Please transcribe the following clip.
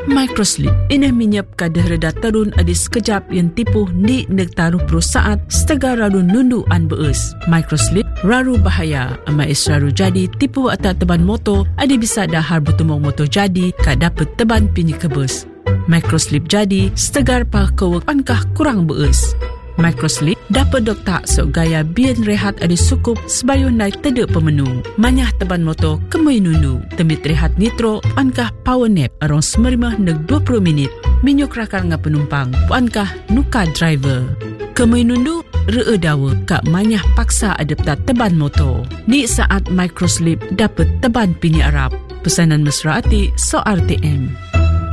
Microslip ini menyap kadar reda terun adi sekejap yang tipu ni nektaruh perusahaan setega raru nundu an beus. Microslip raru bahaya ama raru jadi tipu atau teban motor adi bisa dahar bertumong motor jadi ka dapat teban pinyi kebus. Microslip jadi setegar pa kewek pankah kurang beus. Microslip dapat doktak sok gaya bian rehat adi sukup sebayun naik tedek pemenung. Manyah teban motor kemui nundu. Temit rehat nitro puankah power nap arong 15-20 minit. Minyuk rakar nga penumpang puankah nuka driver. Kemui nundu ree dawa kak manyah paksa adapta teban motor. Ni saat Microslip dapat teban pini Arab. Pesanan mesra ati so RTM.